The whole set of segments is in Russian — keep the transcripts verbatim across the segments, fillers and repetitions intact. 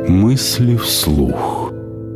Мысли вслух.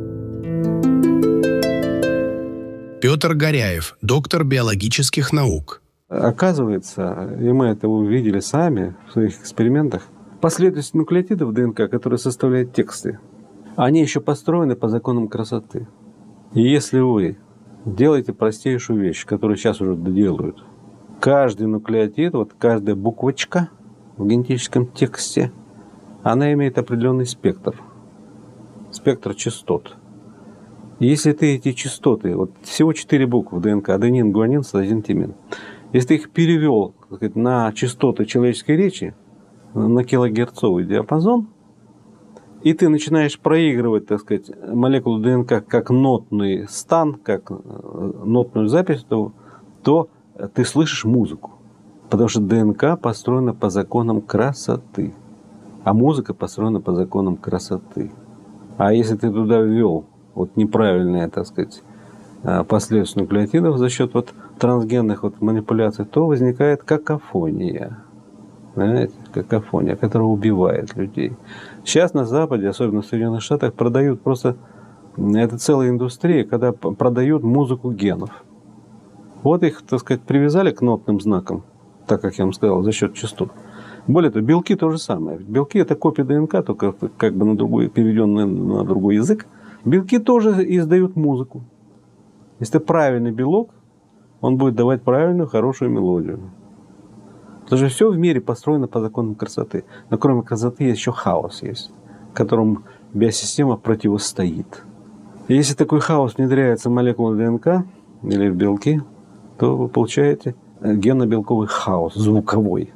Петр Горяев, доктор биологических наук. Оказывается, и мы это увидели сами в своих экспериментах, последовательность нуклеотидов в ДНК, которые составляют тексты, они еще построены по законам красоты. И если вы делаете простейшую вещь, которую сейчас уже делают, каждый нуклеотид, вот каждая буквочка в генетическом тексте, она имеет определенный спектр, спектр частот. И если ты эти частоты, вот всего четыре буквы в ДНК, аденин, гуанин, цитозин, тимин, если ты их перевел, так сказать, на частоты человеческой речи, на килогерцовый диапазон, и ты начинаешь проигрывать, так сказать, молекулу ДНК как нотный стан, как нотную запись, то, то ты слышишь музыку. Потому что ДНК построена по законам красоты, а музыка построена по законам красоты. А если ты туда ввел вот неправильные, так сказать, последовательность нуклеотидов за счет вот трансгенных вот манипуляций, то возникает какофония. Знаете, какофония, которая убивает людей. Сейчас на Западе, особенно в Соединенных Штатах, продают просто... Это целая индустрия, когда продают музыку генов. Вот их, так сказать, привязали к нотным знакам, так как я вам сказал, за счет частот. Более того, белки то же самое. Белки – это копия ДНК, только как бы на другой, переведенная на другой язык. Белки тоже издают музыку. Если это правильный белок, он будет давать правильную, хорошую мелодию. Потому что все в мире построено по законам красоты. Но кроме красоты есть еще хаос, есть, которому биосистема противостоит. И если такой хаос внедряется в молекулы ДНК или в белки, то вы получаете генно-белковый хаос, звуковой.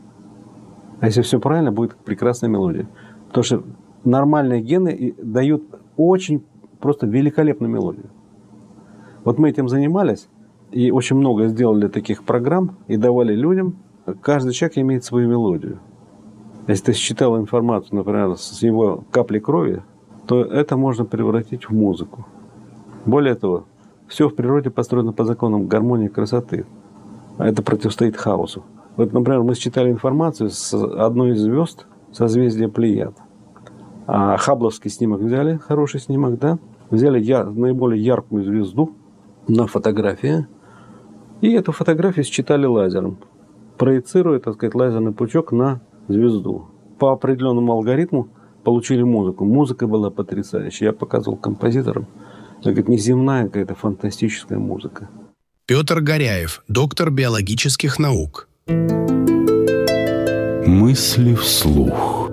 А если все правильно, будет прекрасная мелодия. Потому что нормальные гены дают очень просто великолепную мелодию. Вот мы этим занимались и очень много сделали таких программ и давали людям. Каждый человек имеет свою мелодию. Если ты считал информацию, например, с его капли крови, то это можно превратить в музыку. Более того, все в природе построено по законам гармонии и красоты. А это противостоит хаосу. Вот, например, мы считали информацию с одной из звезд созвездия Плеяд. А хабловский снимок взяли, хороший снимок, да? Взяли яр, наиболее яркую звезду на фотографии. И эту фотографию считали лазером, проецируя, так сказать, лазерный пучок на звезду. По определенному алгоритму получили музыку. Музыка была потрясающая. Я показывал композиторам. Это неземная какая-то фантастическая музыка. Петр Горяев, доктор биологических наук. Мысли вслух.